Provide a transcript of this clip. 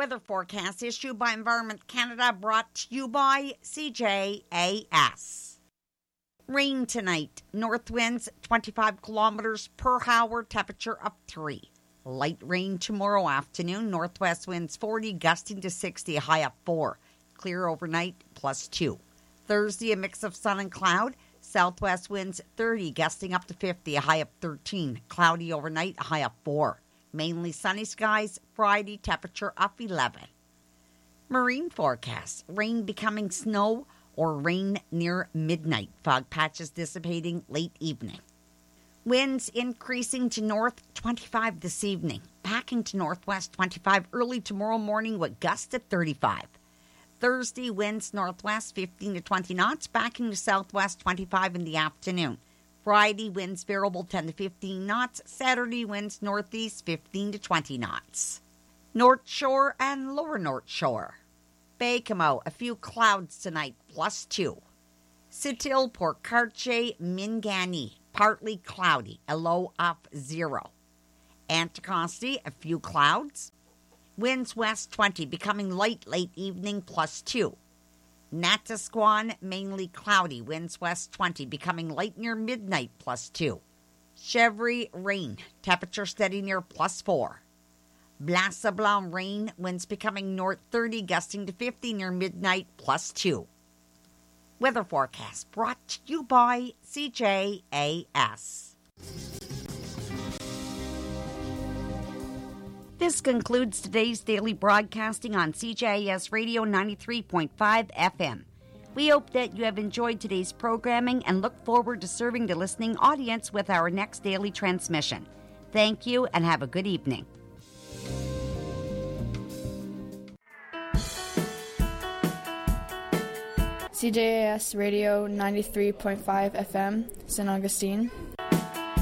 Weather forecast issued by Environment Canada, brought to you by CJAS. Rain tonight. North winds 25 kilometers per hour, temperature of 3. Light rain tomorrow afternoon. Northwest winds 40, gusting to 60, high of 4. Clear overnight, +2. Thursday, a mix of sun and cloud. Southwest winds 30, gusting up to 50, a high of 13. Cloudy overnight, a high of 4. Mainly sunny skies. Friday, temperature of 11. Marine forecast. Rain becoming snow or rain near midnight. Fog patches dissipating late evening. Winds increasing to north 25 this evening. Backing to northwest 25 early tomorrow morning with gusts at 35. Thursday, winds northwest 15 to 20 knots. Backing to southwest 25 in the afternoon. Friday, winds variable 10 to 15 knots. Saturday, winds northeast 15 to 20 knots. North Shore and Lower North Shore. Baie-Comeau, a few clouds tonight, +2. Sept-Îles, Port Cartier, Minganee, partly cloudy, a low of 0. Anticosti, a few clouds. Winds west 20, becoming light late evening, +2. Natasquan, mainly cloudy, winds west 20, becoming light near midnight, +2. Chevry, rain, temperature steady near +4. Blassablanc, rain, winds becoming north 30, gusting to 50 near midnight, +2. Weather forecast brought to you by CJAS. This concludes today's daily broadcasting on CJAS Radio 93.5 FM. We hope that you have enjoyed today's programming and look forward to serving the listening audience with our next daily transmission. Thank you and have a good evening. CJAS Radio 93.5 FM, St. Augustine.